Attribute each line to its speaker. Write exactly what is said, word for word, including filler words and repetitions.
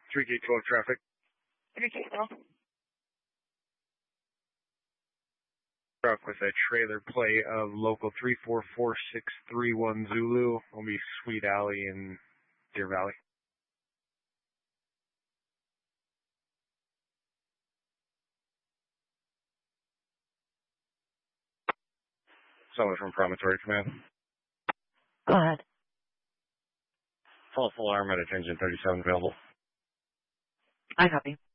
Speaker 1: three K twelve traffic.
Speaker 2: three K twelve.
Speaker 1: Truck with a trailer plate of local three four four six three one Zulu. Will be Sweet Alley in Deer Valley. Someone from Promontory Command.
Speaker 2: Go ahead.
Speaker 1: False alarm at attention thirty-seven available.
Speaker 2: I copy.